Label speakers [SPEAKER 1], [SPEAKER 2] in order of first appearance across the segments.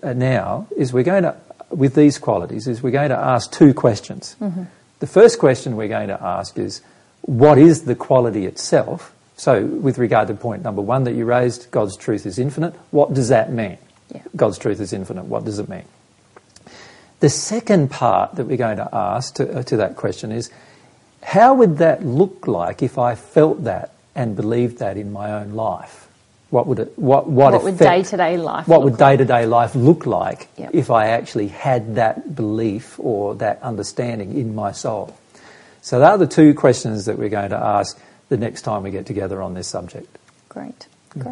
[SPEAKER 1] now is we're going to, with these qualities, is we're going to ask two questions.
[SPEAKER 2] Mm-hmm.
[SPEAKER 1] The first question we're going to ask is, what is the quality itself? So with regard to point number one that you raised, God's truth is infinite, what does that mean?
[SPEAKER 2] Yeah.
[SPEAKER 1] God's truth is infinite, what does it mean? The second part that we're going to ask to that question is, how would that look like if I felt that and believed that in my own life? What would day-to-day
[SPEAKER 2] life
[SPEAKER 1] look like
[SPEAKER 2] Yep.
[SPEAKER 1] if I actually had that belief or that understanding in my soul? So they are the two questions that we're going to ask the next time we get together on this subject.
[SPEAKER 2] Great.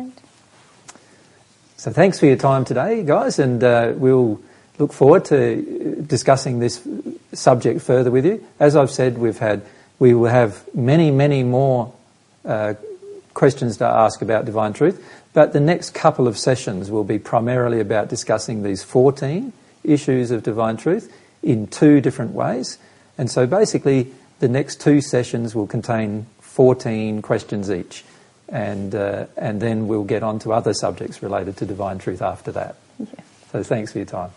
[SPEAKER 1] So thanks for your time today, guys, and we'll look forward to discussing this subject further with you. As I've said, we will have many more questions to ask about divine truth, but the next couple of sessions will be primarily about discussing these 14 issues of divine truth in two different ways. And so basically the next two sessions will contain 14 questions each, and then we'll get on to other subjects related to divine truth after that.
[SPEAKER 2] Yeah.
[SPEAKER 1] So thanks for your time.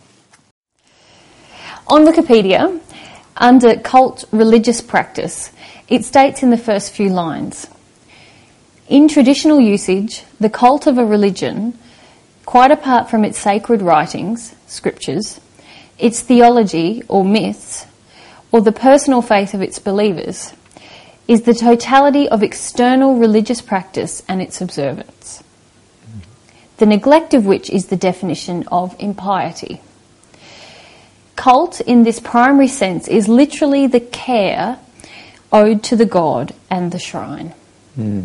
[SPEAKER 2] On Wikipedia, under cult religious practice, it states in the first few lines, in traditional usage, the cult of a religion, quite apart from its sacred writings, scriptures, its theology or myths, or the personal faith of its believers, is the totality of external religious practice and its observance, the neglect of which is the definition of impiety. Cult, in this primary sense, is literally the care owed to the god and the shrine.
[SPEAKER 1] Mm.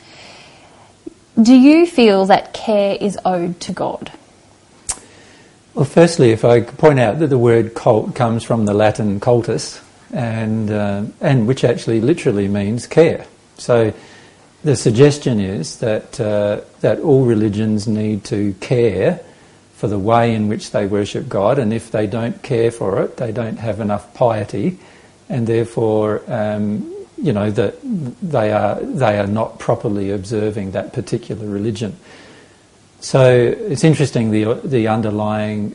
[SPEAKER 2] Do you feel that care is owed to God?
[SPEAKER 1] Well, firstly, if I could point out that the word cult comes from the Latin cultus, and which actually literally means care. So the suggestion is that all religions need to care for the way in which they worship God, and if they don't care for it, they don't have enough piety, and therefore, that they are not properly observing that particular religion. So it's interesting the underlying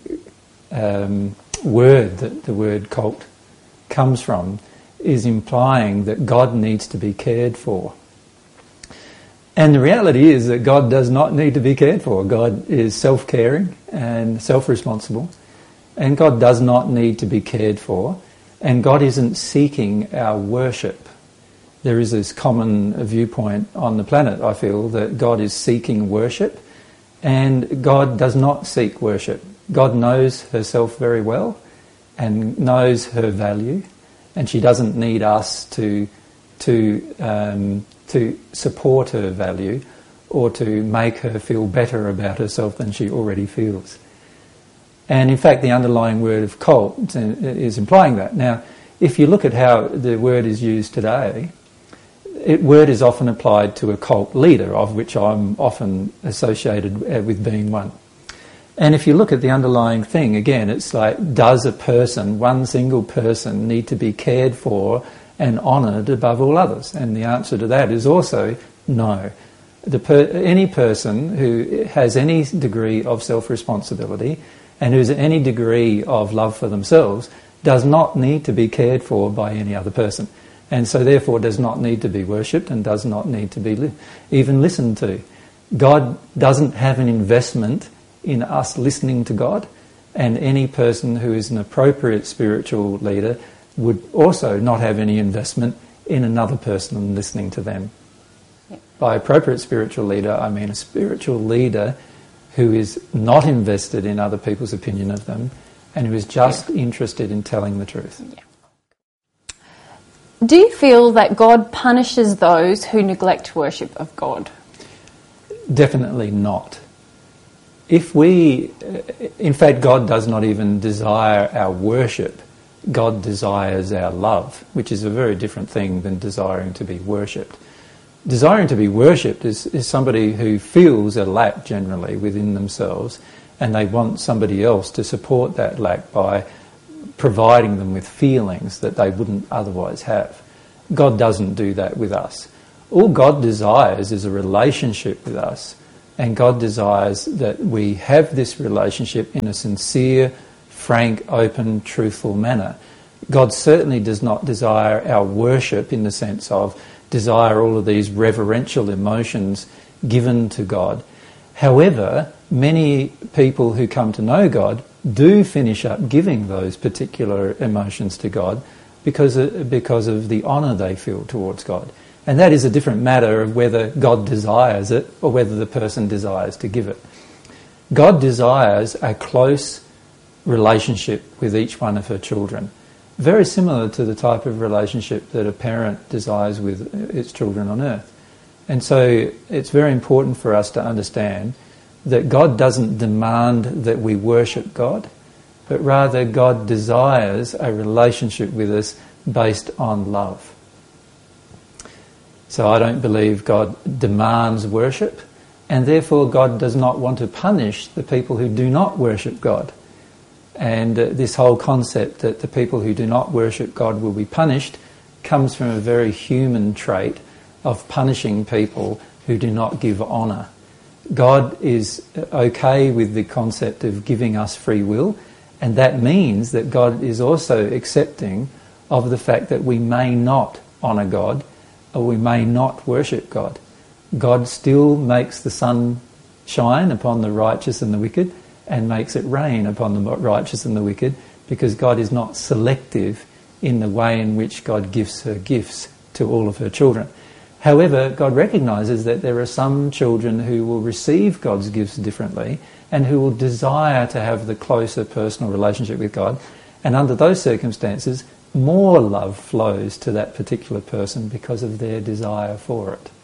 [SPEAKER 1] word that the word cult comes from is implying that God needs to be cared for. And the reality is that God does not need to be cared for. God is self-caring and self-responsible, and God does not need to be cared for, and God isn't seeking our worship. There is this common viewpoint on the planet, I feel, that God is seeking worship, and God does not seek worship. God knows herself very well and knows her value, and she doesn't need us to support her value or to make her feel better about herself than she already feels. And in fact, the underlying word of cult is implying that. Now, if you look at how the word is used today, word is often applied to a cult leader, of which I'm often associated with being one. And if you look at the underlying thing, again, it's like, does a person, one single person, need to be cared for and honoured above all others? And the answer to that is also no. Any person who has any degree of self-responsibility and who's any degree of love for themselves does not need to be cared for by any other person, and so therefore does not need to be worshipped and does not need to be even listened to. God doesn't have an investment in us listening to God, and any person who is an appropriate spiritual leader would also not have any investment in another person and listening to them.
[SPEAKER 2] Yep.
[SPEAKER 1] By appropriate spiritual leader, I mean a spiritual leader who is not invested in other people's opinion of them and who is just interested in telling the truth.
[SPEAKER 2] Yeah. Do you feel that God punishes those who neglect worship of God?
[SPEAKER 1] Definitely not. In fact, God does not even desire our worship. God desires our love, which is a very different thing than desiring to be worshipped. Desiring to be worshipped is somebody who feels a lack generally within themselves, and they want somebody else to support that lack by providing them with feelings that they wouldn't otherwise have. God doesn't do that with us. All God desires is a relationship with us And God desires that we have this relationship in a sincere, frank, open, truthful manner. God certainly does not desire our worship in the sense of desire all of these reverential emotions given to God. However, many people who come to know God do finish up giving those particular emotions to God because of the honour they feel towards God. And that is a different matter of whether God desires it or whether the person desires to give it. God desires a close relationship with each one of her children, very similar to the type of relationship that a parent desires with its children on earth. And so it's very important for us to understand that God doesn't demand that we worship God, but rather God desires a relationship with us based on love. So I don't believe God demands worship, and therefore God does not want to punish the people who do not worship God. And this whole concept that the people who do not worship God will be punished comes from a very human trait of punishing people who do not give honour. God is okay with the concept of giving us free will, and that means that God is also accepting of the fact that we may not honour God or we may not worship God. God still makes the sun shine upon the righteous and the wicked and makes it rain upon the righteous and the wicked, because God is not selective in the way in which God gives her gifts to all of her children. However, God recognises that there are some children who will receive God's gifts differently and who will desire to have the closer personal relationship with God. And under those circumstances, more love flows to that particular person because of their desire for it.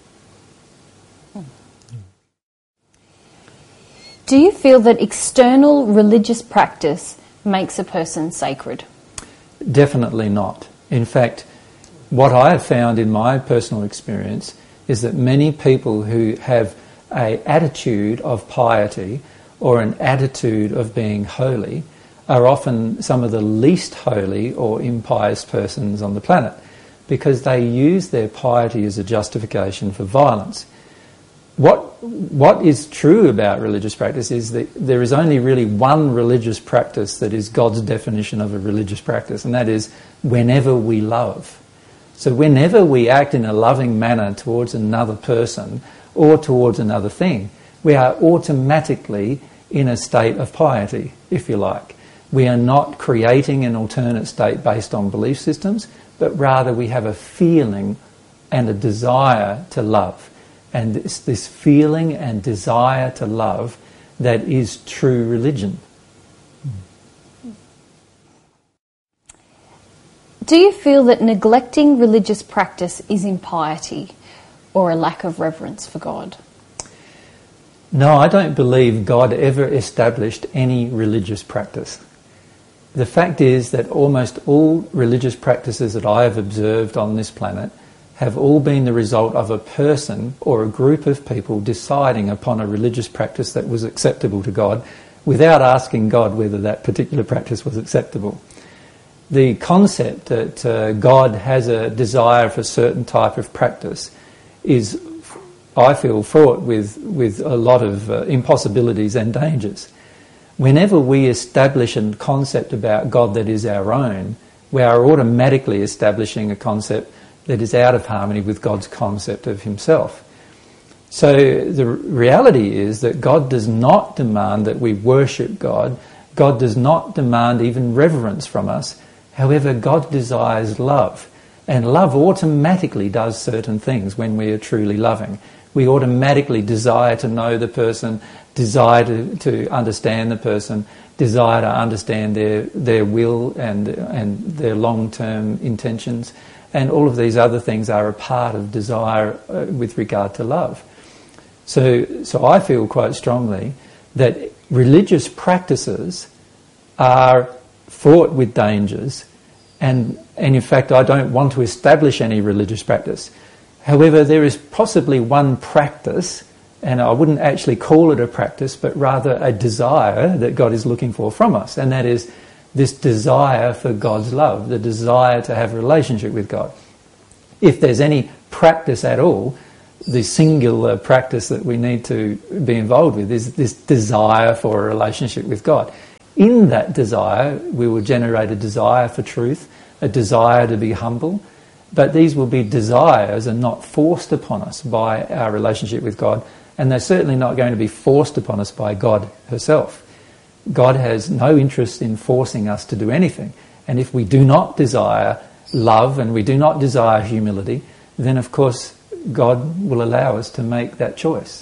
[SPEAKER 2] Do you feel that external religious practice makes a person sacred?
[SPEAKER 1] Definitely not. In fact, what I have found in my personal experience is that many people who have an attitude of piety or an attitude of being holy are often some of the least holy or impious persons on the planet, because they use their piety as a justification for violence. What is true about religious practice is that there is only really one religious practice that is God's definition of a religious practice, and that is whenever we love. So whenever we act in a loving manner towards another person or towards another thing, we are automatically in a state of piety, if you like. We are not creating an alternate state based on belief systems, but rather we have a feeling and a desire to love. And it's this feeling and desire to love that is true religion.
[SPEAKER 2] Do you feel that neglecting religious practice is impiety or a lack of reverence for God?
[SPEAKER 1] No, I don't believe God ever established any religious practice. The fact is that almost all religious practices that I have observed on this planet have all been the result of a person or a group of people deciding upon a religious practice that was acceptable to God without asking God whether that particular practice was acceptable. The concept that God has a desire for a certain type of practice is, I feel, fraught with a lot of impossibilities and dangers. Whenever we establish a concept about God that is our own, we are automatically establishing a concept that is out of harmony with God's concept of himself. So the reality is that God does not demand that we worship God. God does not demand even reverence from us. However, God desires love. And love automatically does certain things when we are truly loving. We automatically desire to know the person, desire to understand the person, desire to understand their will and their long-term intentions. And all of these other things are a part of desire with regard to love. So I feel quite strongly that religious practices are fraught with dangers, and in fact I don't want to establish any religious practice. However, there is possibly one practice, and I wouldn't actually call it a practice, but rather a desire that God is looking for from us, and that is this desire for God's love, the desire to have a relationship with God. If there's any practice at all, the singular practice that we need to be involved with is this desire for a relationship with God. In that desire, we will generate a desire for truth, a desire to be humble, but these will be desires and not forced upon us by our relationship with God, and they're certainly not going to be forced upon us by God herself. God has no interest in forcing us to do anything, and if we do not desire love and we do not desire humility, then of course God will allow us to make that choice.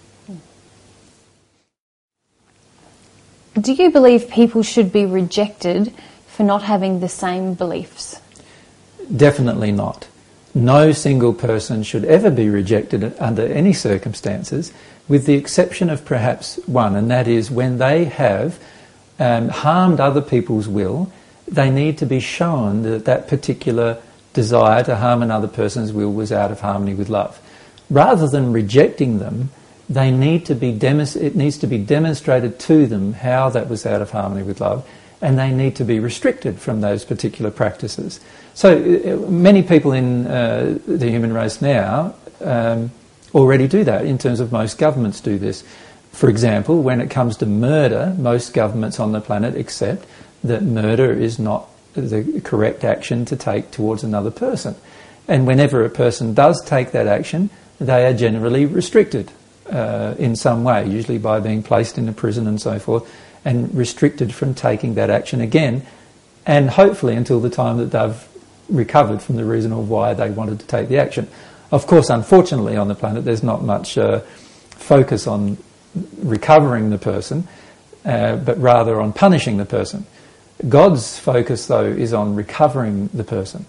[SPEAKER 2] Do you believe people should be rejected for not having the same beliefs?
[SPEAKER 1] Definitely not. No single person should ever be rejected under any circumstances, with the exception of perhaps one, and that is when they have harmed other people's will. They need to be shown that that particular desire to harm another person's will was out of harmony with love. Rather than rejecting them, it needs to be demonstrated to them how that was out of harmony with love, and they need to be restricted from those particular practices. So many people in the human race now already do that. In terms of most governments do this. For example, when it comes to murder, most governments on the planet accept that murder is not the correct action to take towards another person. And whenever a person does take that action, they are generally restricted in some way, usually by being placed in a prison and so forth, and restricted from taking that action again, and hopefully until the time that they've recovered from the reason of why they wanted to take the action. Of course, unfortunately on the planet there's not much focus on recovering the person, but rather on punishing the person. God's focus, though, is on recovering the person.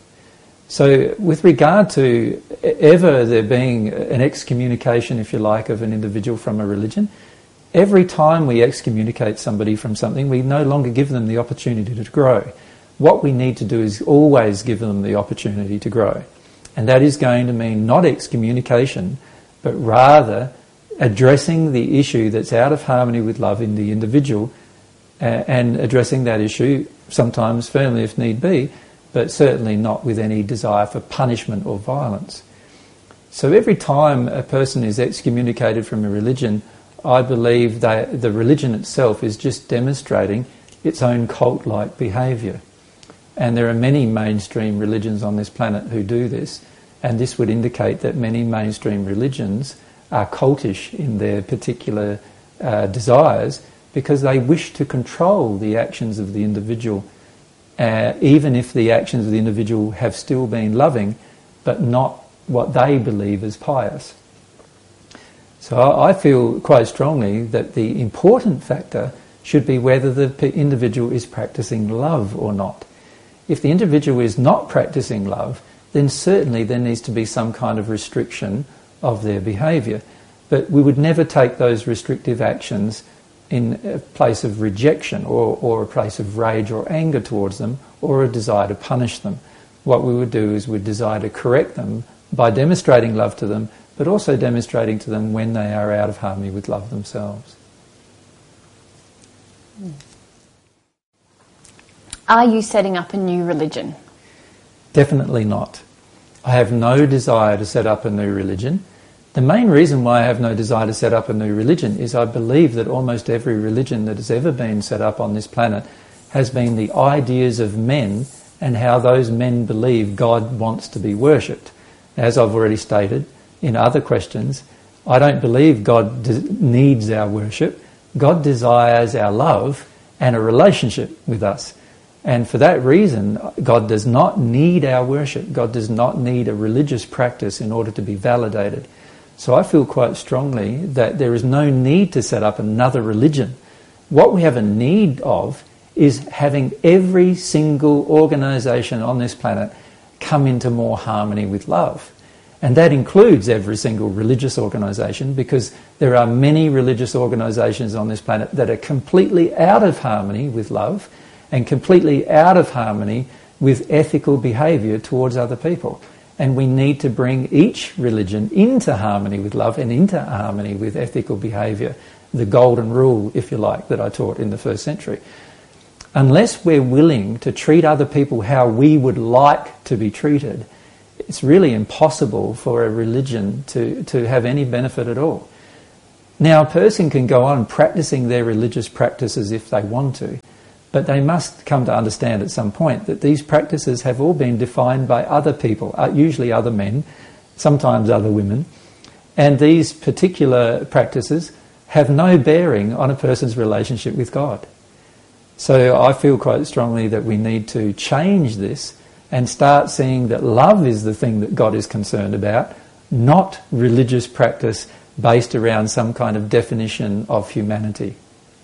[SPEAKER 1] So with regard to ever there being an excommunication, if you like, of an individual from a religion, every time we excommunicate somebody from something, we no longer give them the opportunity to grow. What we need to do is always give them the opportunity to grow. And that is going to mean not excommunication, but rather addressing the issue that's out of harmony with love in the individual, and addressing that issue sometimes firmly if need be, but certainly not with any desire for punishment or violence. So every time a person is excommunicated from a religion, I believe that the religion itself is just demonstrating its own cult-like behaviour. And there are many mainstream religions on this planet who do this, and this would indicate that many mainstream religions are cultish in their particular desires, because they wish to control the actions of the individual, even if the actions of the individual have still been loving, but not what they believe is pious. So I feel quite strongly that the important factor should be whether the individual is practicing love or not. If the individual is not practicing love, then certainly there needs to be some kind of restriction of their behaviour. But we would never take those restrictive actions in a place of rejection or a place of rage or anger towards them, or a desire to punish them. What we would do is we'd desire to correct them by demonstrating love to them, but also demonstrating to them when they are out of harmony with love themselves.
[SPEAKER 2] Are you setting up a new religion?
[SPEAKER 1] Definitely not. I have no desire to set up a new religion. The main reason why I have no desire to set up a new religion is I believe that almost every religion that has ever been set up on this planet has been the ideas of men and how those men believe God wants to be worshipped. As I've already stated in other questions, I don't believe God needs our worship. God desires our love and a relationship with us. And for that reason, God does not need our worship. God does not need a religious practice in order to be validated. So I feel quite strongly that there is no need to set up another religion. What we have a need of is having every single organisation on this planet come into more harmony with love. And that includes every single religious organisation, because there are many religious organisations on this planet that are completely out of harmony with love and completely out of harmony with ethical behaviour towards other people. And we need to bring each religion into harmony with love and into harmony with ethical behaviour, the golden rule, if you like, that I taught in the first century. Unless we're willing to treat other people how we would like to be treated, it's really impossible for a religion to have any benefit at all. Now, a person can go on practicing their religious practices if they want to, but they must come to understand at some point that these practices have all been defined by other people, usually other men, sometimes other women, and these particular practices have no bearing on a person's relationship with God. So I feel quite strongly that we need to change this and start seeing that love is the thing that God is concerned about, not religious practice based around some kind of definition of humanity.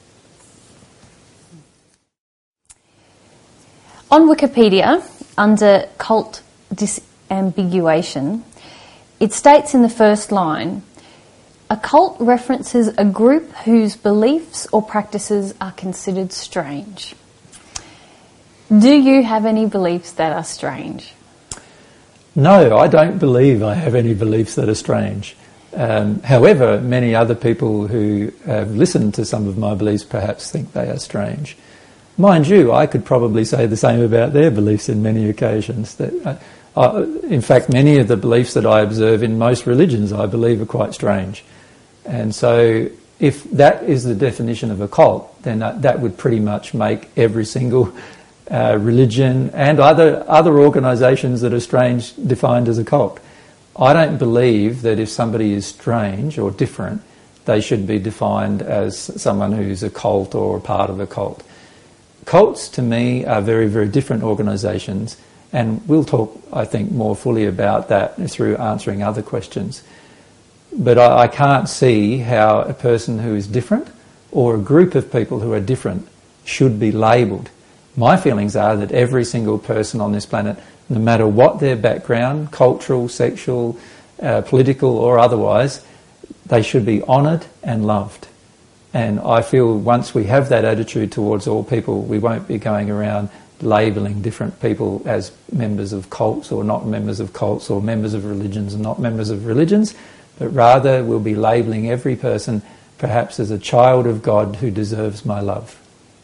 [SPEAKER 2] On Wikipedia, under cult disambiguation, it states in the first line, a cult references a group whose beliefs or practices are considered strange. Do you have any beliefs that are strange?
[SPEAKER 1] No, I don't believe I have any beliefs that are strange. However, many other people who have listened to some of my beliefs perhaps think they are strange. Mind you, I could probably say the same about their beliefs in many occasions. That, in fact, many of the beliefs that I observe in most religions I believe are quite strange. And so if that is the definition of a cult, then that would pretty much make every single religion and other organisations that are strange defined as a cult. I don't believe that if somebody is strange or different, they should be defined as someone who's a cult or a part of a cult. Cults, to me, are very, very different organisations, and we'll talk, I think, more fully about that through answering other questions. But I can't see how a person who is different or a group of people who are different should be labelled. My feelings are that every single person on this planet, no matter what their background, cultural, sexual, political or otherwise, they should be honoured and loved. And I feel once we have that attitude towards all people, we won't be going around labelling different people as members of cults or not members of cults, or members of religions and not members of religions, but rather we'll be labelling every person perhaps as a child of God who deserves my love.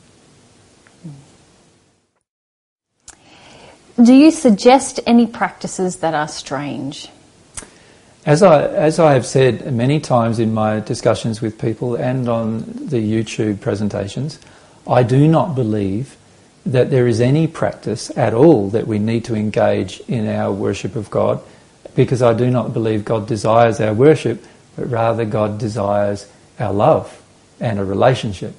[SPEAKER 2] Do you suggest any practices that are strange?
[SPEAKER 1] As I have said many times in my discussions with people and on the YouTube presentations, I do not believe that there is any practice at all that we need to engage in our worship of God, because I do not believe God desires our worship, but rather God desires our love and a relationship.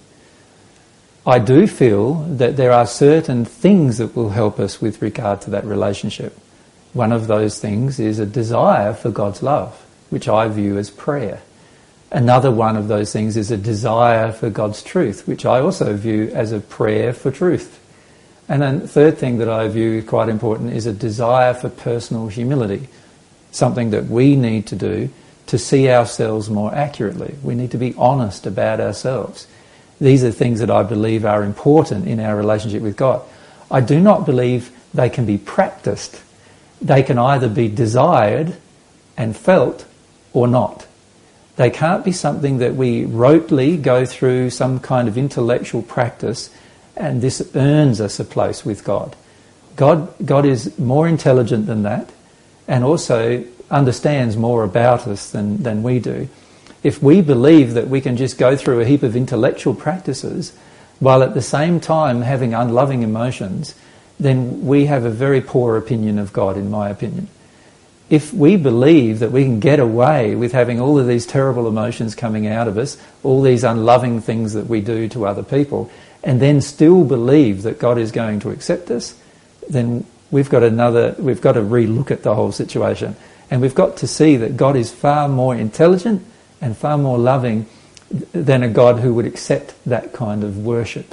[SPEAKER 1] I do feel that there are certain things that will help us with regard to that relationship. One of those things is a desire for God's love, which I view as prayer. Another one of those things is a desire for God's truth, which I also view as a prayer for truth. And then the third thing that I view quite important is a desire for personal humility, something that we need to do to see ourselves more accurately. We need to be honest about ourselves. These are things that I believe are important in our relationship with God. I do not believe they can be practiced. They can either be desired and felt or not. They can't be something that we rotely go through some kind of intellectual practice and this earns us a place with God. God is more intelligent than that and also understands more about us than we do. If we believe that we can just go through a heap of intellectual practices while at the same time having unloving emotions, then we have a very poor opinion of God, in my opinion. If we believe that we can get away with having all of these terrible emotions coming out of us, all these unloving things that we do to other people, and then still believe that God is going to accept us, then we've got to relook at the whole situation. And we've got to see that God is far more intelligent and far more loving than a God who would accept that kind of worship.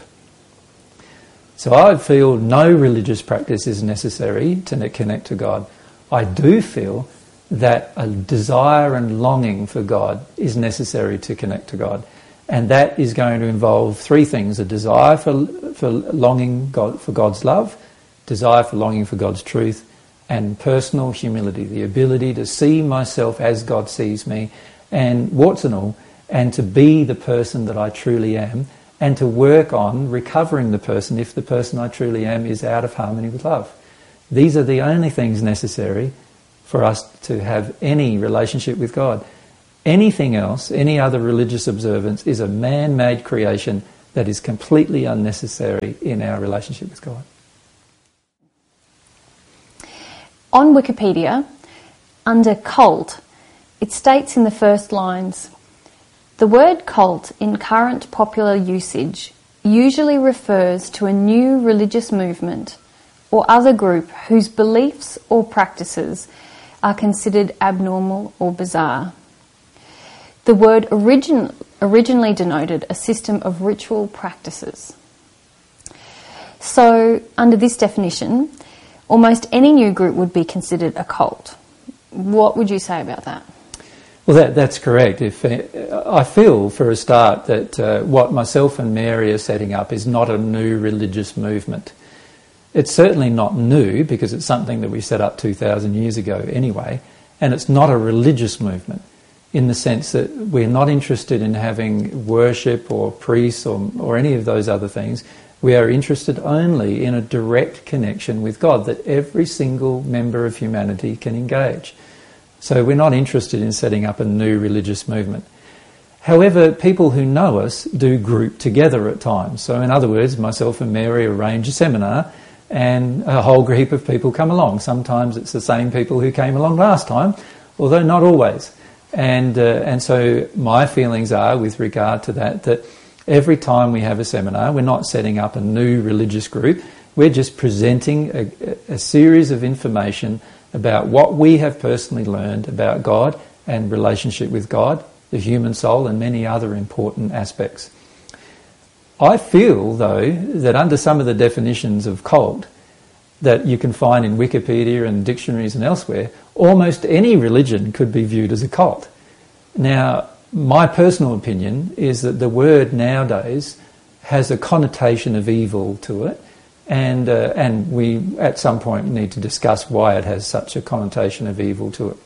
[SPEAKER 1] So I feel no religious practice is necessary to connect to God. I do feel that a desire and longing for God is necessary to connect to God. And that is going to involve three things: a desire for longing for God's love, desire for longing for God's truth, and personal humility, the ability to see myself as God sees me, and warts and all, and to be the person that I truly am, and to work on recovering the person if the person I truly am is out of harmony with love. These are the only things necessary, for us to have any relationship with God. Anything else, any other religious observance, is a man-made creation that is completely unnecessary in our relationship with God.
[SPEAKER 2] On Wikipedia, under cult, it states in the first lines, "The word cult in current popular usage usually refers to a new religious movement or other group whose beliefs or practices are considered abnormal or bizarre. The word originally denoted a system of ritual practices." So, under this definition, almost any new group would be considered a cult. What would you say about that?
[SPEAKER 1] Well, that's correct. I feel, for a start, that what myself and Mary are setting up is not a new religious movement. It's certainly not new, because it's something that we set up 2,000 years ago anyway, and it's not a religious movement in the sense that we're not interested in having worship or priests or any of those other things. We are interested only in a direct connection with God that every single member of humanity can engage. So we're not interested in setting up a new religious movement. However, people who know us do group together at times. So in other words, myself and Mary arrange a seminar and a whole group of people come along. Sometimes it's the same people who came along last time, although not always. And so my feelings are, with regard to that every time we have a seminar, we're not setting up a new religious group. We're just presenting a series of information about what we have personally learned about God and relationship with God, the human soul, and many other important aspects. I feel, though, that under some of the definitions of cult that you can find in Wikipedia and dictionaries and elsewhere, almost any religion could be viewed as a cult. Now, my personal opinion is that the word nowadays has a connotation of evil to it, and we at some point need to discuss why it has such a connotation of evil to it.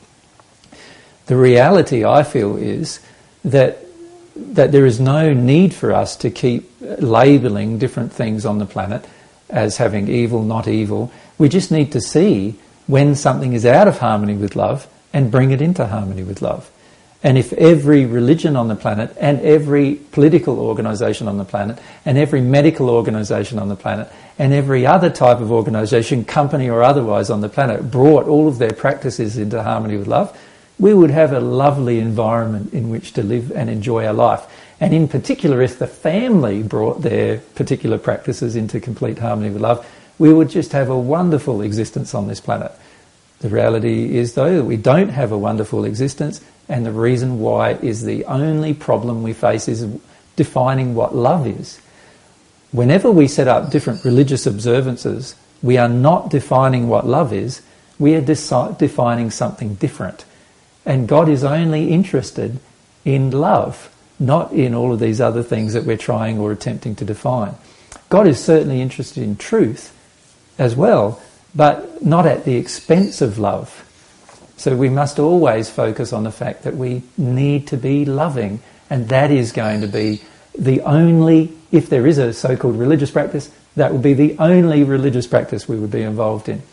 [SPEAKER 1] The reality, I feel, is that there is no need for us to keep labelling different things on the planet as having evil, not evil. We just need to see when something is out of harmony with love and bring it into harmony with love. And if every religion on the planet and every political organisation on the planet and every medical organisation on the planet and every other type of organisation, company or otherwise on the planet, brought all of their practices into harmony with love, we would have a lovely environment in which to live and enjoy our life. And in particular, if the family brought their particular practices into complete harmony with love, we would just have a wonderful existence on this planet. The reality is, though, that we don't have a wonderful existence, and the reason why is the only problem we face is defining what love is. Whenever we set up different religious observances, we are not defining what love is, we are defining something different. And God is only interested in love, not in all of these other things that we're trying or attempting to define. God is certainly interested in truth as well, but not at the expense of love. So we must always focus on the fact that we need to be loving, and that is going to be the only, if there is a so-called religious practice, that would be the only religious practice we would be involved in.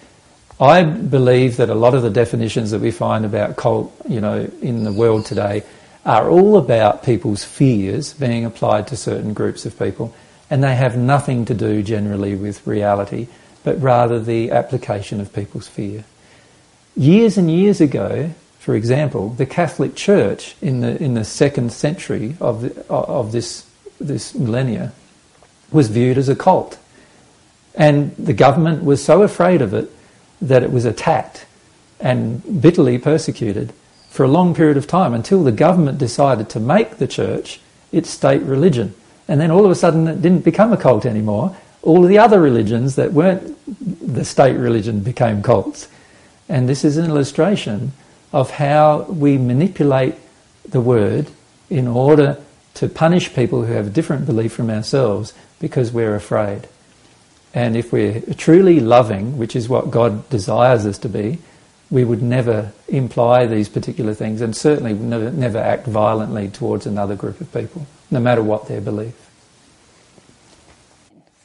[SPEAKER 1] I believe that a lot of the definitions that we find about cult, in the world today are all about people's fears being applied to certain groups of people, and they have nothing to do generally with reality, but rather the application of people's fear. Years and years ago, for example, the Catholic Church in the 2nd century of this millennia was viewed as a cult, and the government was so afraid of it that it was attacked and bitterly persecuted for a long period of time, until the government decided to make the church its state religion. And then all of a sudden it didn't become a cult anymore. All of the other religions that weren't the state religion became cults. And this is an illustration of how we manipulate the word in order to punish people who have a different belief from ourselves because we're afraid. And if we're truly loving, which is what God desires us to be, we would never imply these particular things, and certainly never act violently towards another group of people, no matter what their belief.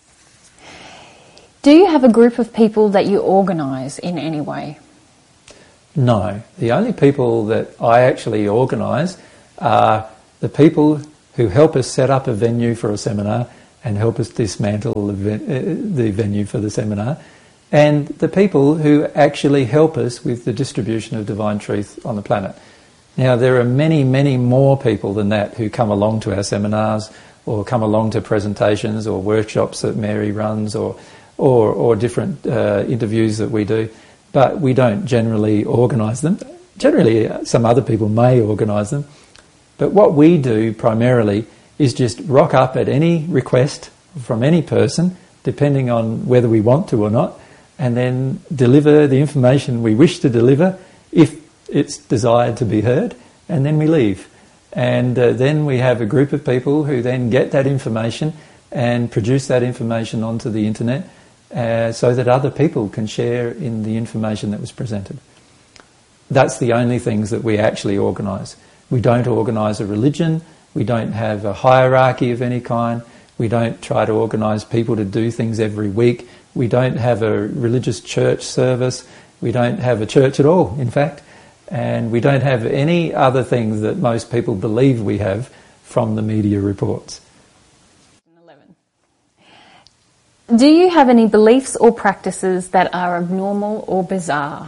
[SPEAKER 2] Do you have a group of people that you organise in any way?
[SPEAKER 1] No. The only people that I actually organise are the people who help us set up a venue for a seminar and help us dismantle the venue for the seminar, and the people who actually help us with the distribution of divine truth on the planet. Now, there are many, many more people than that who come along to our seminars or come along to presentations or workshops that Mary runs or different interviews that we do, but we don't generally organise them. Generally, some other people may organise them, but what we do primarily is just rock up at any request from any person, depending on whether we want to or not, and then deliver the information we wish to deliver if it's desired to be heard, and then we leave. And then we have a group of people who then get that information and produce that information onto the internet so that other people can share in the information that was presented. That's the only things that we actually organise. We don't organise a religion, we don't have a hierarchy of any kind, we don't try to organise people to do things every week, we don't have a religious church service, we don't have a church at all, in fact, and we don't have any other things that most people believe we have from the media reports.
[SPEAKER 2] 11. Do you have any beliefs or practices that are abnormal or bizarre?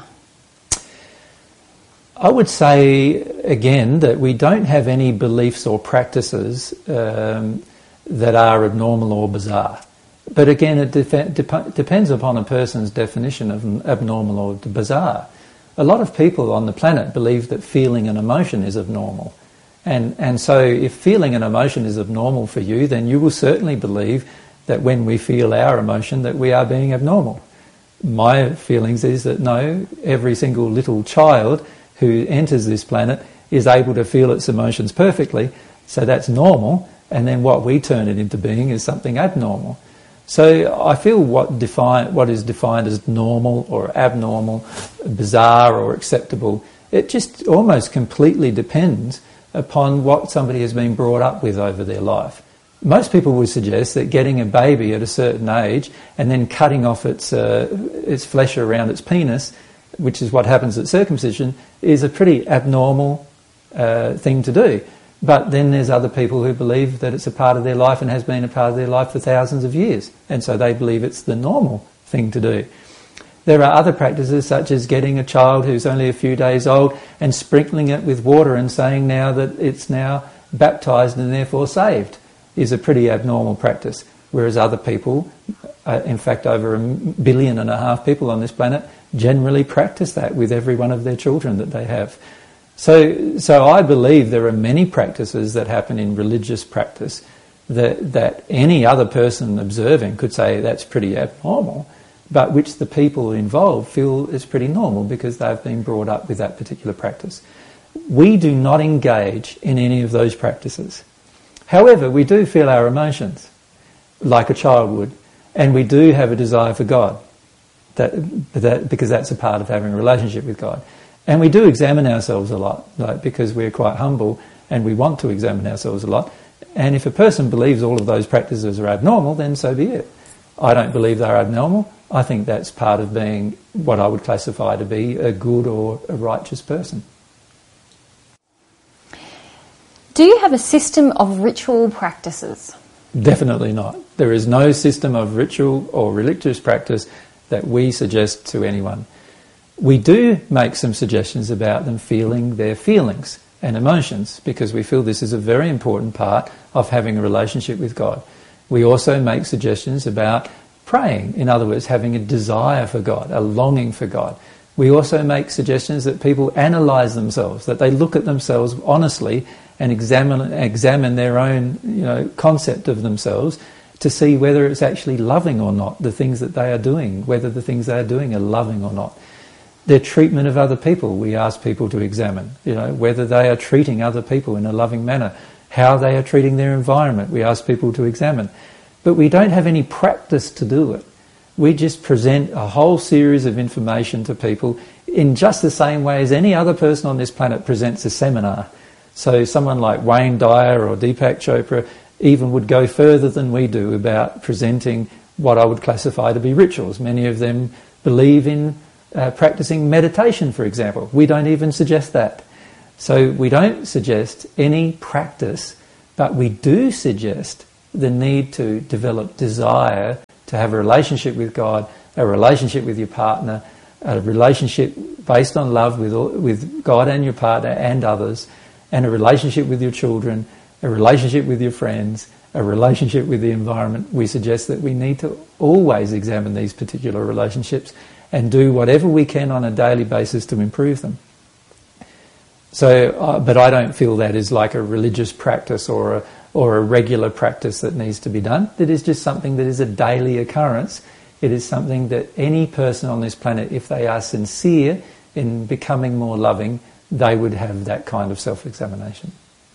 [SPEAKER 1] I would say, again, that we don't have any beliefs or practices that are abnormal or bizarre. But again, it depends upon a person's definition of abnormal or bizarre. A lot of people on the planet believe that feeling and emotion is abnormal. And so if feeling and emotion is abnormal for you, then you will certainly believe that when we feel our emotion that we are being abnormal. My feelings is that no, every single little child who enters this planet is able to feel its emotions perfectly, so that's normal, and then what we turn it into being is something abnormal. So I feel what is defined as normal or abnormal, bizarre or acceptable, it just almost completely depends upon what somebody has been brought up with over their life. Most people would suggest that getting a baby at a certain age and then cutting off its flesh around its penis, which is what happens at circumcision, is a pretty abnormal thing to do. But then there's other people who believe that it's a part of their life and has been a part of their life for thousands of years, and so they believe it's the normal thing to do. There are other practices such as getting a child who's only a few days old and sprinkling it with water and saying now that it's now baptised and therefore saved is a pretty abnormal practice, whereas other people, in fact over 1.5 billion people on this planet, generally practice that with every one of their children that they have. So I believe there are many practices that happen in religious practice that any other person observing could say that's pretty abnormal, but which the people involved feel is pretty normal because they've been brought up with that particular practice. We do not engage in any of those practices. However, we do feel our emotions like a child would, and we do have a desire for God, because that's a part of having a relationship with God. And we do examine ourselves a lot, because we're quite humble and we want to examine ourselves a lot. And if a person believes all of those practices are abnormal, then so be it. I don't believe they're abnormal. I think that's part of being what I would classify to be a good or a righteous person.
[SPEAKER 2] Do you have a system of ritual practices?
[SPEAKER 1] Definitely not. There is no system of ritual or religious practice that we suggest to anyone. We do make some suggestions about them feeling their feelings and emotions, because we feel this is a very important part of having a relationship with God. We also make suggestions about praying, in other words, having a desire for God, a longing for God. We also make suggestions that people analyse themselves, that they look at themselves honestly and examine their own concept of themselves to see whether it's actually loving or not, the things that they are doing, whether the things they are doing are loving or not. Their treatment of other people, we ask people to examine, whether they are treating other people in a loving manner, how they are treating their environment, we ask people to examine. But we don't have any practice to do it. We just present a whole series of information to people in just the same way as any other person on this planet presents a seminar. So someone like Wayne Dyer or Deepak Chopra even would go further than we do about presenting what I would classify to be rituals. Many of them believe in practicing meditation, for example. We don't even suggest that. So we don't suggest any practice, but we do suggest the need to develop desire to have a relationship with God, a relationship with your partner, a relationship based on love with God and your partner and others, and a relationship with your children, a relationship with your friends, a relationship with the environment. We suggest that we need to always examine these particular relationships and do whatever we can on a daily basis to improve them. So, but I don't feel that is like a religious practice or a regular practice that needs to be done. It is just something that is a daily occurrence. It is something that any person on this planet, if they are sincere in becoming more loving, they would have that kind of self-examination.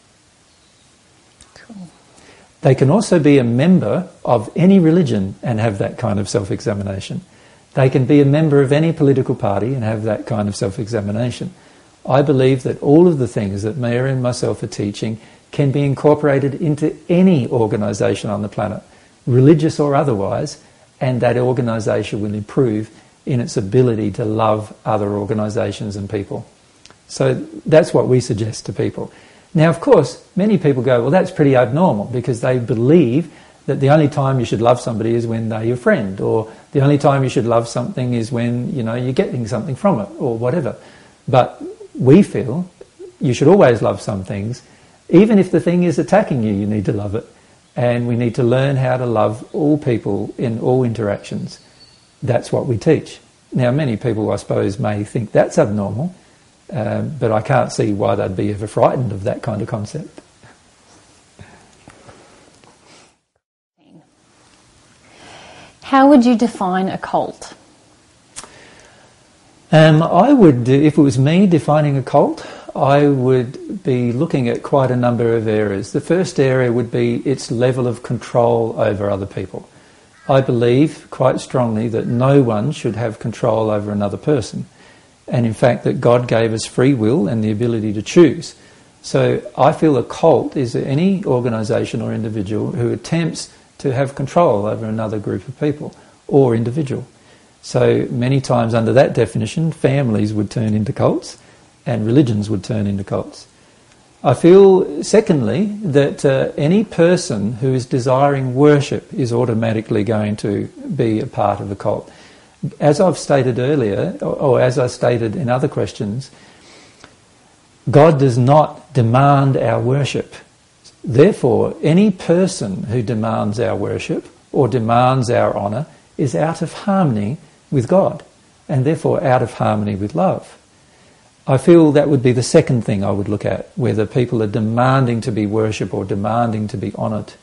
[SPEAKER 2] Cool.
[SPEAKER 1] They can also be a member of any religion and have that kind of self-examination. They can be a member of any political party and have that kind of self-examination. I believe that all of the things that Maya and myself are teaching can be incorporated into any organisation on the planet, religious or otherwise, and that organisation will improve in its ability to love other organisations and people. So that's what we suggest to people. Now, of course, many people go, well, that's pretty abnormal, because they believe that the only time you should love somebody is when they're your friend, or the only time you should love something is when, you know, you're getting something from it, or whatever. But we feel you should always love some things. Even if the thing is attacking you, you need to love it. And we need to learn how to love all people in all interactions. That's what we teach. Now, many people, I suppose, may think that's abnormal, but I can't see why they'd be ever frightened of that kind of concept.
[SPEAKER 2] How would you define a cult?
[SPEAKER 1] I would, if it was me defining a cult, I would be looking at quite a number of areas. The first area would be its level of control over other people. I believe quite strongly that no one should have control over another person. And in fact that God gave us free will and the ability to choose. So I feel a cult is any organisation or individual who attempts to have control over another group of people or individual. So many times under that definition, families would turn into cults and religions would turn into cults. I feel, secondly, that any person who is desiring worship is automatically going to be a part of a cult. As I've stated earlier, or as I stated in other questions, God does not demand our worship. Therefore, any person who demands our worship or demands our honour is out of harmony with God, and therefore out of harmony with love. I feel that would be the second thing I would look at, whether people are demanding to be worshipped or demanding to be honoured.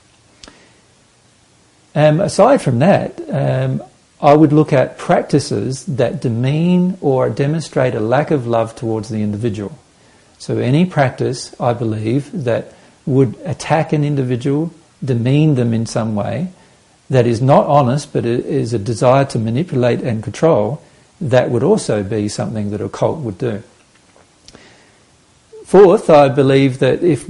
[SPEAKER 1] Aside from that, I would look at practices that demean or demonstrate a lack of love towards the individual. So any practice, I believe, that would attack an individual, demean them in some way, that is not honest but is a desire to manipulate and control, that would also be something that a cult would do. Fourth, I believe that if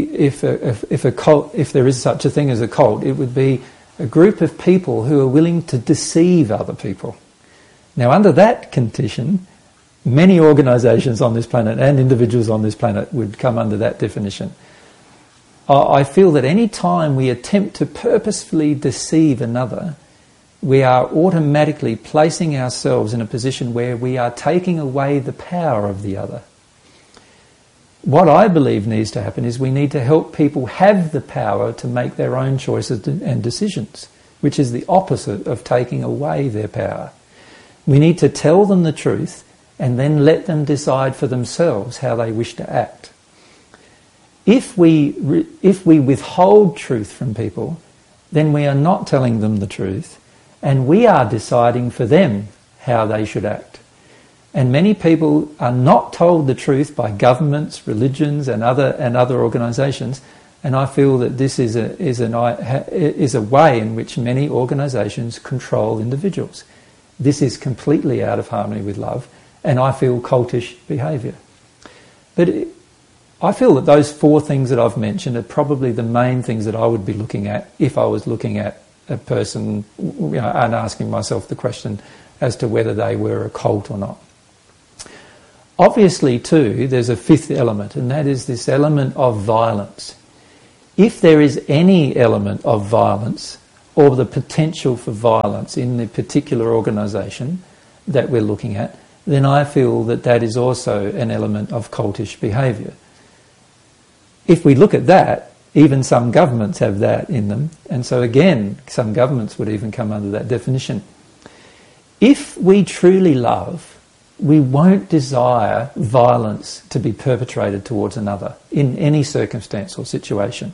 [SPEAKER 1] there is such a thing as a cult, it would be a group of people who are willing to deceive other people. Now, under that condition, many organisations on this planet and individuals on this planet would come under that definition. I feel that any time we attempt to purposefully deceive another, we are automatically placing ourselves in a position where we are taking away the power of the other. What I believe needs to happen is we need to help people have the power to make their own choices and decisions, which is the opposite of taking away their power. We need to tell them the truth and then let them decide for themselves how they wish to act. If we withhold truth from people, then we are not telling them the truth, and we are deciding for them how they should act. And many people are not told the truth by governments, religions, and other organisations. And I feel that this is a way in which many organisations control individuals. This is completely out of harmony with love, and I feel cultish behaviour. But I feel that those four things that I've mentioned are probably the main things that I would be looking at if I was looking at a person, and asking myself the question, as to whether they were a cult or not. Obviously, too, there's a fifth element, and that is this element of violence. If there is any element of violence or the potential for violence in the particular organisation that we're looking at, then I feel that that is also an element of cultish behaviour. If we look at that, even some governments have that in them, and so again, some governments would even come under that definition. If we truly love, we won't desire violence to be perpetrated towards another in any circumstance or situation.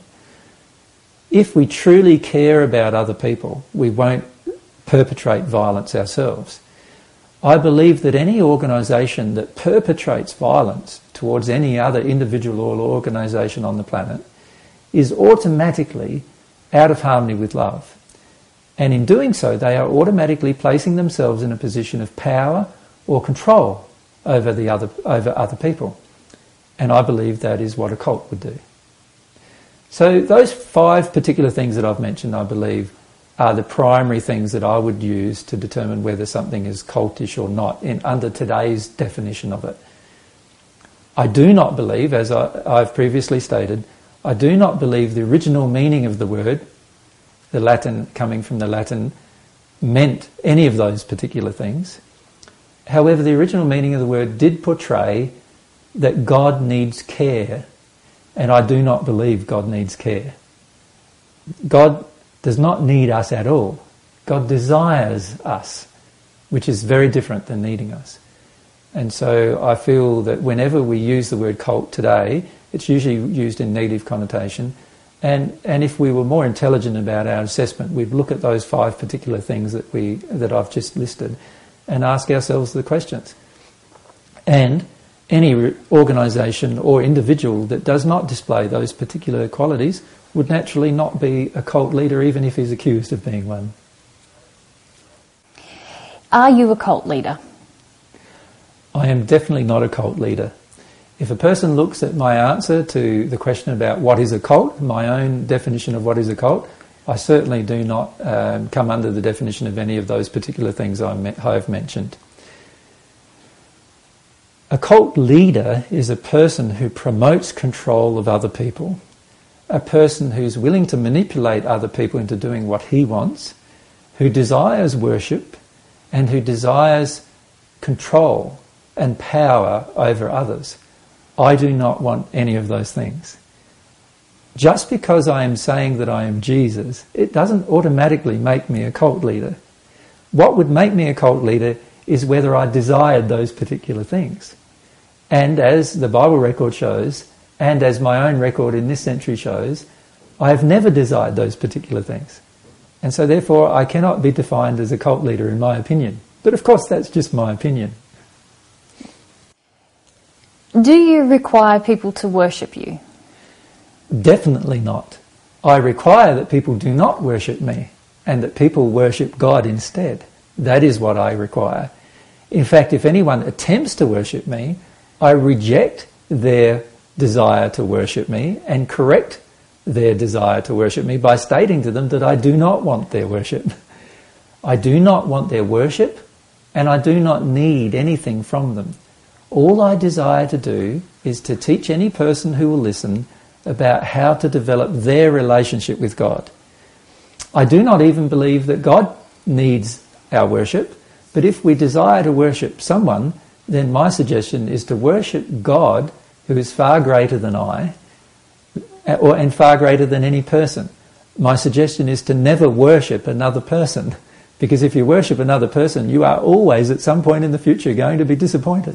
[SPEAKER 1] If we truly care about other people, we won't perpetrate violence ourselves. I believe that any organisation that perpetrates violence towards any other individual or organisation on the planet is automatically out of harmony with love. And in doing so, they are automatically placing themselves in a position of power or control over other people. And I believe that is what a cult would do. So those 5 particular things that I've mentioned, I believe, are the primary things that I would use to determine whether something is cultish or not under today's definition of it. I do not believe, as I've previously stated, I do not believe the original meaning of the word, the Latin, coming from the Latin, meant any of those particular things. However, the original meaning of the word did portray that God needs care, and I do not believe God needs care. God does not need us at all. God desires us, which is very different than needing us. And so I feel that whenever we use the word cult today, it's usually used in negative connotation. And if we were more intelligent about our assessment, we'd look at those 5 particular things that I've just listed and ask ourselves the questions. And any organisation or individual that does not display those particular qualities would naturally not be a cult leader, even if he's accused of being one.
[SPEAKER 2] Are you a cult leader?
[SPEAKER 1] I am definitely not a cult leader. If a person looks at my answer to the question about what is a cult, my own definition of what is a cult, I certainly do not come under the definition of any of those particular things I've mentioned. A cult leader is a person who promotes control of other people, a person who's willing to manipulate other people into doing what he wants, who desires worship, and who desires control and power over others. I do not want any of those things. Just because I am saying that I am Jesus, it doesn't automatically make me a cult leader. What would make me a cult leader is whether I desired those particular things. And as the Bible record shows, and as my own record in this century shows, I have never desired those particular things. And so therefore I cannot be defined as a cult leader in my opinion. But of course that's just my opinion.
[SPEAKER 2] Do you require people to worship you?
[SPEAKER 1] Definitely not. I require that people do not worship me and that people worship God instead. That is what I require. In fact, if anyone attempts to worship me, I reject their desire to worship me and correct their desire to worship me by stating to them that I do not want their worship. I do not want their worship, and I do not need anything from them. All I desire to do is to teach any person who will listen about how to develop their relationship with God. I do not even believe that God needs our worship, but if we desire to worship someone, then my suggestion is to worship God, who is far greater than I, and far greater than any person. My suggestion is to never worship another person, because if you worship another person, you are always at some point in the future going to be disappointed.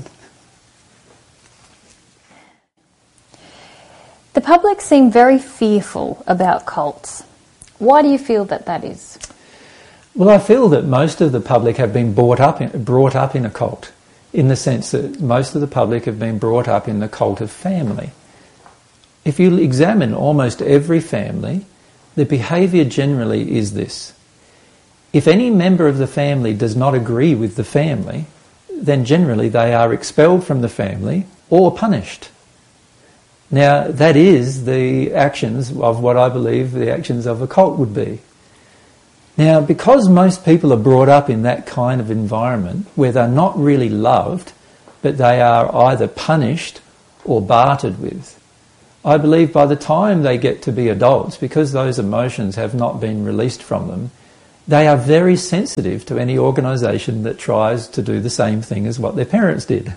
[SPEAKER 2] The public seem very fearful about cults. Why do you feel that is?
[SPEAKER 1] Well, I feel that most of the public have been brought up in a cult, in the sense that most of the public have been brought up in the cult of family. If you examine almost every family, the behaviour generally is this. If any member of the family does not agree with the family, then generally they are expelled from the family or punished. Now, that is the actions of what I believe the actions of a cult would be. Now, because most people are brought up in that kind of environment where they're not really loved, but they are either punished or bartered with, I believe by the time they get to be adults, because those emotions have not been released from them, they are very sensitive to any organisation that tries to do the same thing as what their parents did.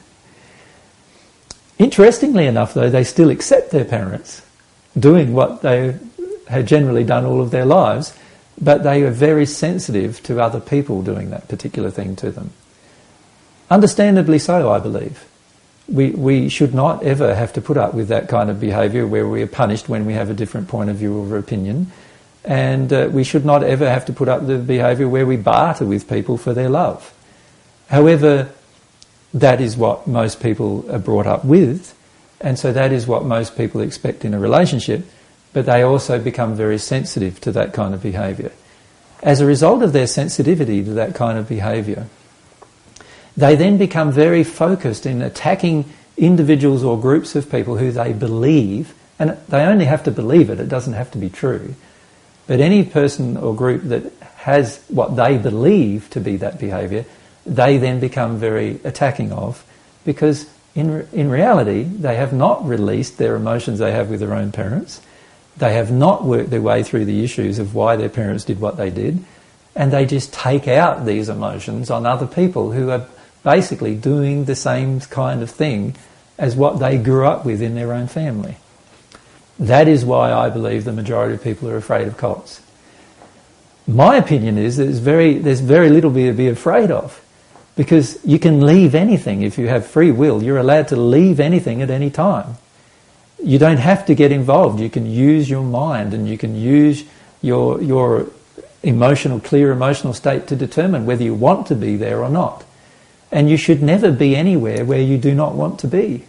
[SPEAKER 1] Interestingly enough, though, they still accept their parents doing what they had generally done all of their lives, but they are very sensitive to other people doing that particular thing to them. Understandably so, I believe. We should not ever have to put up with that kind of behaviour where we are punished when we have a different point of view or opinion, and we should not ever have to put up with the behaviour where we barter with people for their love. However, that is what most people are brought up with, and so that is what most people expect in a relationship, but they also become very sensitive to that kind of behaviour. As a result of their sensitivity to that kind of behaviour, they then become very focused in attacking individuals or groups of people who they believe, and they only have to believe it doesn't have to be true, but any person or group that has what they believe to be that behaviour, they then become very attacking of, because in reality they have not released their emotions they have with their own parents, they have not worked their way through the issues of why their parents did what they did, and they just take out these emotions on other people who are basically doing the same kind of thing as what they grew up with in their own family. That is why I believe the majority of people are afraid of cults. My opinion is that there's very little to be afraid of, because you can leave anything if you have free will. You're allowed to leave anything at any time. You don't have to get involved. You can use your mind and you can use your clear emotional state to determine whether you want to be there or not. And you should never be anywhere where you do not want to be.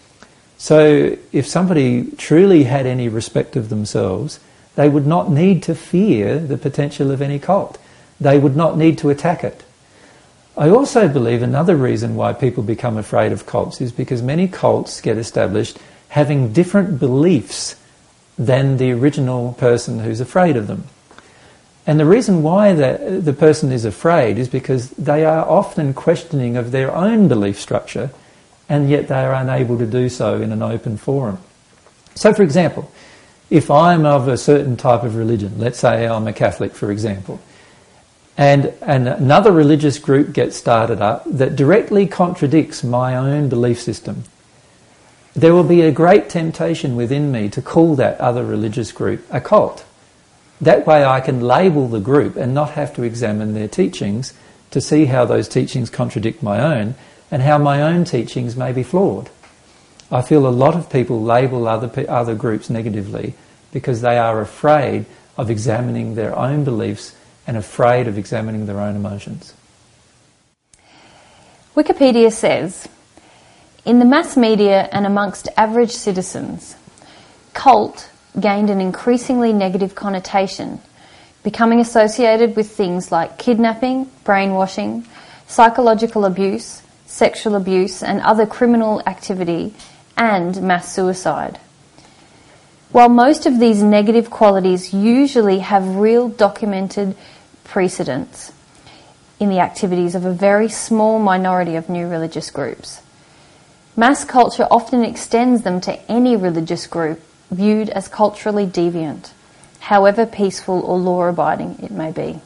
[SPEAKER 1] So if somebody truly had any respect of themselves, they would not need to fear the potential of any cult. They would not need to attack it. I also believe another reason why people become afraid of cults is because many cults get established having different beliefs than the original person who's afraid of them. And the reason why the person is afraid is because they are often questioning of their own belief structure, and yet they are unable to do so in an open forum. So, for example, if I'm of a certain type of religion, let's say I'm a Catholic, for example, and another religious group gets started up that directly contradicts my own belief system, there will be a great temptation within me to call that other religious group a cult. That way I can label the group and not have to examine their teachings to see how those teachings contradict my own and how my own teachings may be flawed. I feel a lot of people label other groups negatively because they are afraid of examining their own beliefs and afraid of examining their own emotions.
[SPEAKER 2] Wikipedia says, in the mass media and amongst average citizens, cult gained an increasingly negative connotation, becoming associated with things like kidnapping, brainwashing, psychological abuse, sexual abuse and other criminal activity, and mass suicide. While most of these negative qualities usually have real documented precedents in the activities of a very small minority of new religious groups, mass culture often extends them to any religious group viewed as culturally deviant, however peaceful or law-abiding it may be.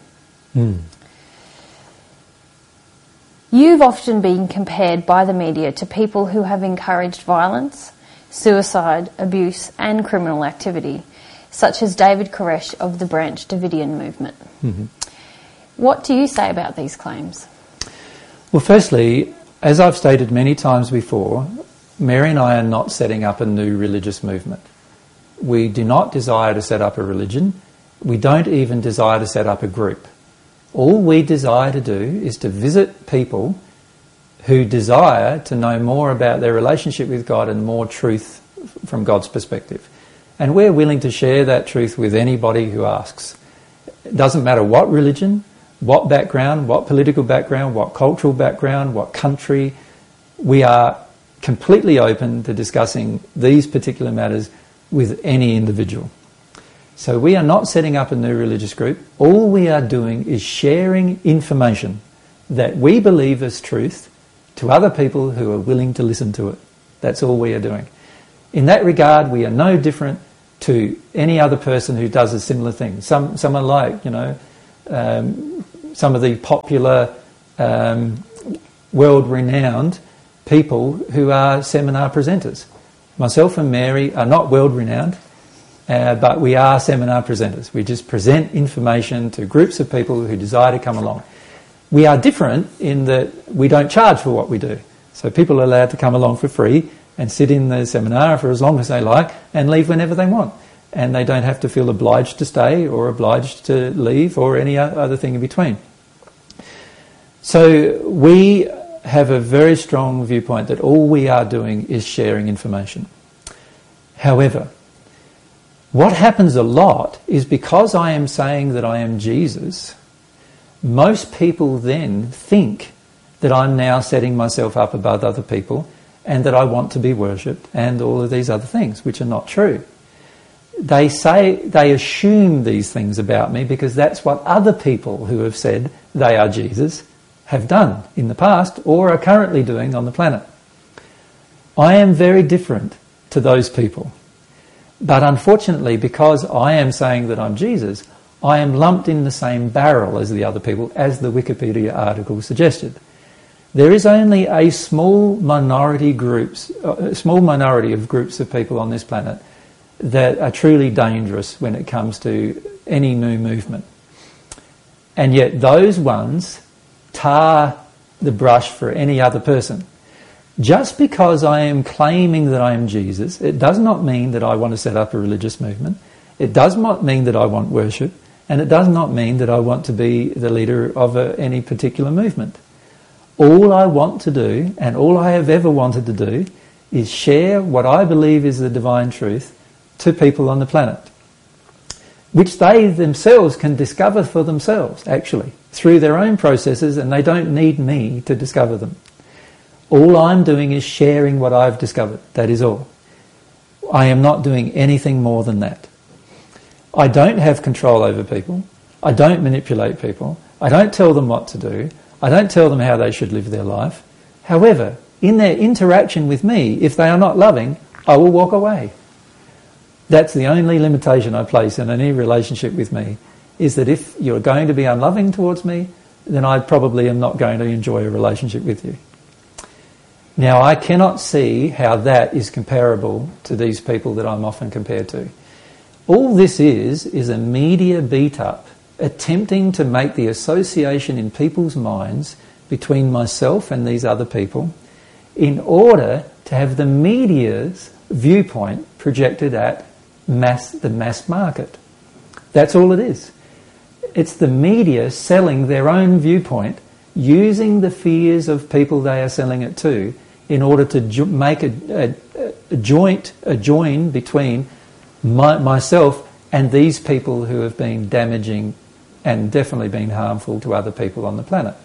[SPEAKER 2] You've often been compared by the media to people who have encouraged violence, suicide, abuse and criminal activity, such as David Koresh of the Branch Davidian movement. What do you say about these claims?
[SPEAKER 1] Well, firstly, as I've stated many times before, Mary and I are not setting up a new religious movement. We do not desire to set up a religion. We don't even desire to set up a group. All we desire to do is to visit people who desire to know more about their relationship with God and more truth from God's perspective. And we're willing to share that truth with anybody who asks. It doesn't matter what religion, what background, what political background, what cultural background, what country. We are completely open to discussing these particular matters with any individual. So we are not setting up a new religious group. All we are doing is sharing information that we believe is truth to other people who are willing to listen to it. That's all we are doing. In that regard, we are no different to any other person who does a similar thing. Someone like, some of the popular, world-renowned people who are seminar presenters. Myself and Mary are not world-renowned, but we are seminar presenters. We just present information to groups of people who desire to come along. We are different in that we don't charge for what we do. So people are allowed to come along for free and sit in the seminar for as long as they like and leave whenever they want. And they don't have to feel obliged to stay or obliged to leave or any other thing in between. So we have a very strong viewpoint that all we are doing is sharing information. However, what happens a lot is because I am saying that I am Jesus, most people then think that I'm now setting myself up above other people and that I want to be worshipped and all of these other things, which are not true. They assume these things about me because that's what other people who have said they are Jesus have done in the past or are currently doing on the planet. I am very different to those people. But unfortunately, because I am saying that I'm Jesus, I am lumped in the same barrel as the other people, as the Wikipedia article suggested. There is only a small minority of groups of people on this planet that are truly dangerous when it comes to any new movement. And yet those ones tar the brush for any other person. Just because I am claiming that I am Jesus, it does not mean that I want to set up a religious movement. It does not mean that I want worship. And it does not mean that I want to be the leader of any particular movement. All I want to do, and all I have ever wanted to do, is share what I believe is the divine truth to people on the planet, which they themselves can discover for themselves, actually, through their own processes, and they don't need me to discover them. All I'm doing is sharing what I've discovered. That is all. I am not doing anything more than that. I don't have control over people. I don't manipulate people. I don't tell them what to do. I don't tell them how they should live their life. However, in their interaction with me, if they are not loving, I will walk away. That's the only limitation I place in any relationship with me, is that if you're going to be unloving towards me, then I probably am not going to enjoy a relationship with you. Now, I cannot see how that is comparable to these people that I'm often compared to. All this is a media beat-up attempting to make the association in people's minds between myself and these other people in order to have the media's viewpoint projected at the mass market. That's all it is. It's the media selling their own viewpoint using the fears of people they are selling it to in order to make a join between myself and these people who have been damaging and definitely been harmful to other people on the planet.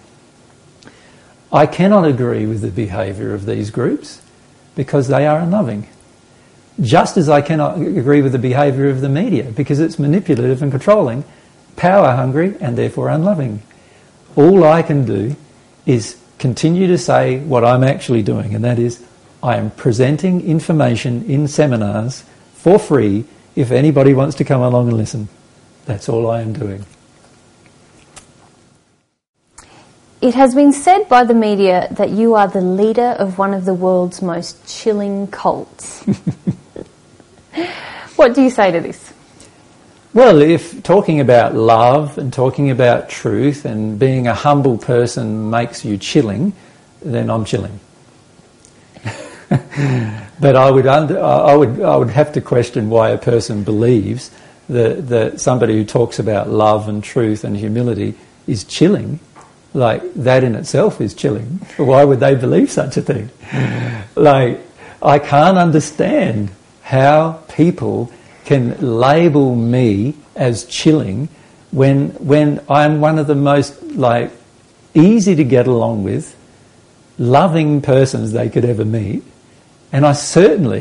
[SPEAKER 1] I cannot agree with the behaviour of these groups because they are unloving. Just as I cannot agree with the behaviour of the media because it's manipulative and controlling, power hungry and therefore unloving. All I can do is continue to say what I'm actually doing, and that is I am presenting information in seminars for free if anybody wants to come along and listen. That's all I am doing.
[SPEAKER 2] It has been said by the media that you are the leader of one of the world's most chilling cults. What do you say to this?
[SPEAKER 1] Well, if talking about love and talking about truth and being a humble person makes you chilling, then I'm chilling. But I would have to question why a person believes that somebody who talks about love and truth and humility is chilling. Like, that in itself is chilling. Why would they believe such a thing? Like, I can't understand how people can label me as chilling when I'm one of the most, easy to get along with, loving persons they could ever meet. And I certainly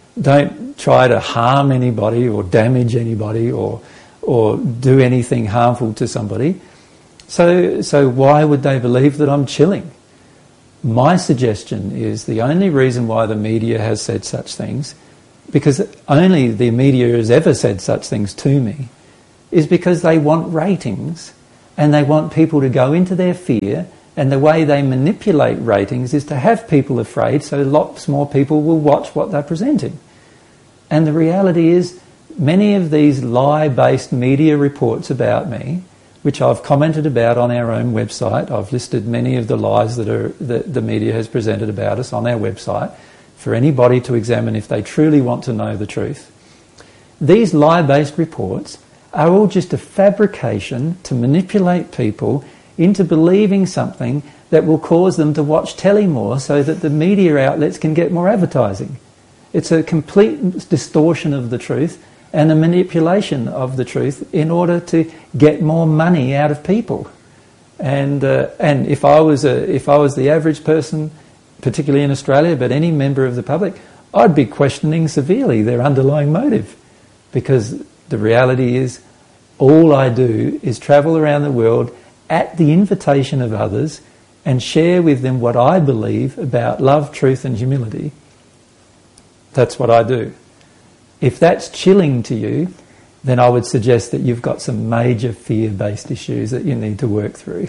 [SPEAKER 1] don't try to harm anybody or damage anybody or do anything harmful to somebody. So why would they believe that I'm chilling? My suggestion is the only reason why the media has said such things, because only the media has ever said such things to me, is because they want ratings and they want people to go into their fear, and the way they manipulate ratings is to have people afraid so lots more people will watch what they're presenting. And the reality is many of these lie-based media reports about me, which I've commented about on our own website, I've listed many of the lies that the media has presented about us on our website for anybody to examine if they truly want to know the truth. These lie-based reports are all just a fabrication to manipulate people into believing something that will cause them to watch telly more so that the media outlets can get more advertising. It's a complete distortion of the truth and a manipulation of the truth in order to get more money out of people. And if I was the average person, particularly in Australia, but any member of the public, I'd be questioning severely their underlying motive, because the reality is all I do is travel around the world at the invitation of others and share with them what I believe about love, truth and humility. That's what I do. If that's chilling to you, then I would suggest that you've got some major fear-based issues that you need to work through.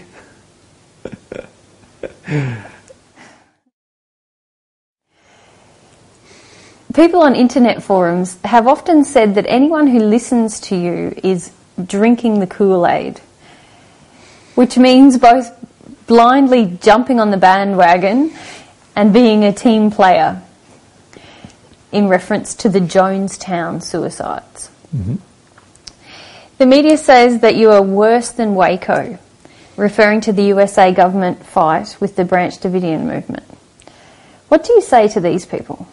[SPEAKER 2] People on internet forums have often said that anyone who listens to you is drinking the Kool-Aid, which means both blindly jumping on the bandwagon and being a team player, in reference to the Jonestown suicides.
[SPEAKER 1] Mm-hmm.
[SPEAKER 2] The media says that you are worse than Waco, referring to the USA government fight with the Branch Davidian movement. What do you say to these people?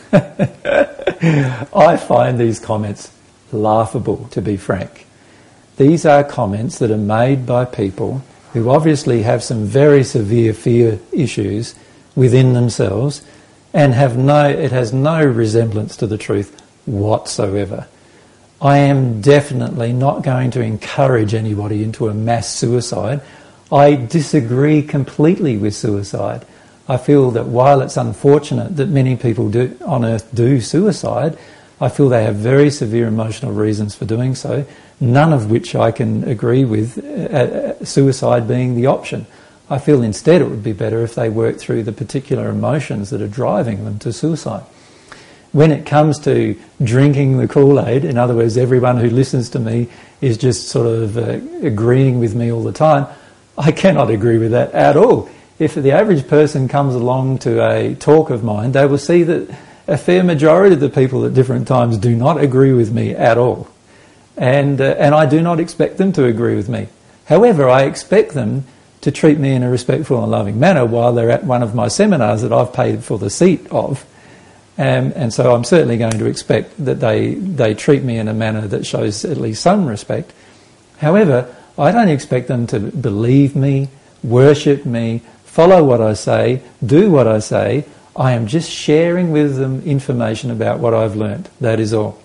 [SPEAKER 1] I find these comments laughable, to be frank. These are comments that are made by people who obviously have some very severe fear issues within themselves and it has no resemblance to the truth whatsoever. I am definitely not going to encourage anybody into a mass suicide. I disagree completely with suicide. I feel that while it's unfortunate that many people on earth do suicide, I feel they have very severe emotional reasons for doing so, none of which I can agree with, suicide being the option. I feel instead it would be better if they worked through the particular emotions that are driving them to suicide. When it comes to drinking the Kool-Aid, in other words, everyone who listens to me is just sort of agreeing with me all the time, I cannot agree with that at all. If the average person comes along to a talk of mine, they will see that a fair majority of the people at different times do not agree with me at all. And I do not expect them to agree with me. However, I expect them to treat me in a respectful and loving manner while they're at one of my seminars that I've paid for the seat of. And so I'm certainly going to expect that they treat me in a manner that shows at least some respect. However, I don't expect them to believe me, worship me, follow what I say, do what I say. I am just sharing with them information about what I've learnt. That is all.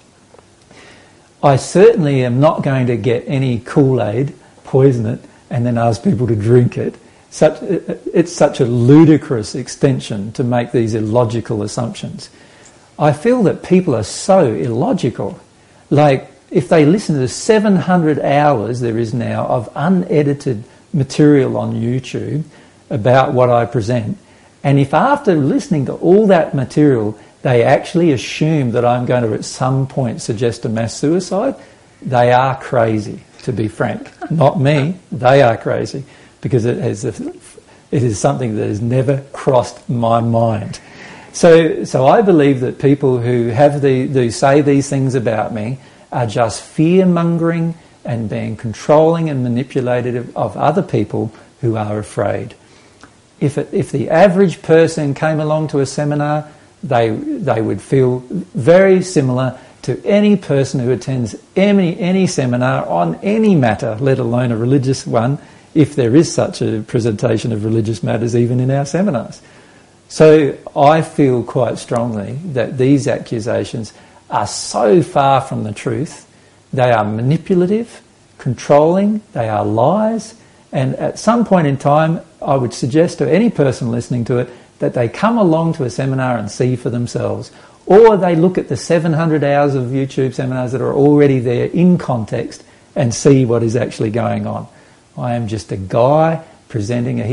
[SPEAKER 1] I certainly am not going to get any Kool-Aid, poison it, and then ask people to drink it. It's such a ludicrous extension to make these illogical assumptions. I feel that people are so illogical. Like, if they listen to the 700 hours there is now of unedited material on YouTube about what I present, and if after listening to all that material they actually assume that I'm going to at some point suggest a mass suicide, they are crazy, to be frank. Not me, they are crazy, because it is something that has never crossed my mind. So I believe that people who say these things about me are just fear-mongering and being controlling and manipulative of other people who are afraid. If the average person came along to a seminar, they would feel very similar to any person who attends any seminar on any matter, let alone a religious one, if there is such a presentation of religious matters even in our seminars. So I feel quite strongly that these accusations are so far from the truth. They are manipulative, controlling, they are lies, and at some point in time I would suggest to any person listening to it that they come along to a seminar and see for themselves, or they look at the 700 hours of YouTube seminars that are already there in context and see what is actually going on. I am just a guy presenting a